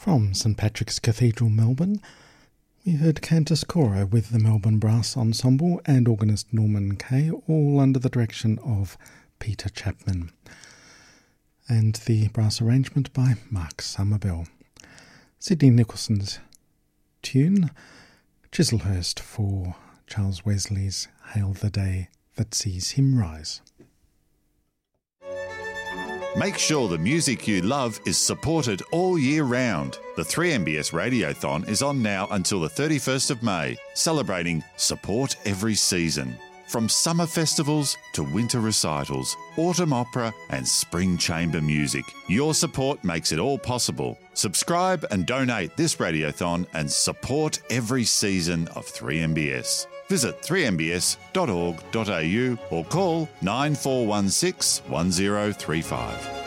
From St Patrick's Cathedral, Melbourne, we heard Cantus Cora with the Melbourne Brass Ensemble and organist Norman Kay, all under the direction of Peter Chapman, and the brass arrangement by Mark Somerville. Sidney Nicholson's tune, Chislehurst, for Charles Wesley's Hail the Day That Sees Him Rise. Make sure the music you love is supported all year round. The 3MBS Radiothon is on now until the 31st of May, celebrating Support Every Season. From summer festivals to winter recitals, autumn opera and spring chamber music, your support makes it all possible. Subscribe and donate this Radiothon and support every season of 3MBS. Visit 3mbs.org.au or call 9416 1035.